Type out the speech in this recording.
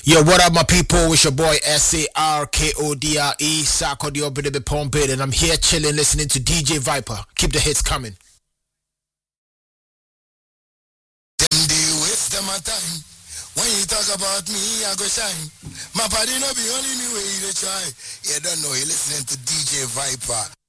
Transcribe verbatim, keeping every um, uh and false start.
Yo, what up, my people? It's your boy S A R K O D R E, Sarko the Obidi Pompid, and I'm here chilling, listening to D J Viper. Keep the hits coming. Them they waste my time. When you talk about me, I go shine. My body no be only me way you try. You don't know, you listening to D J Viper.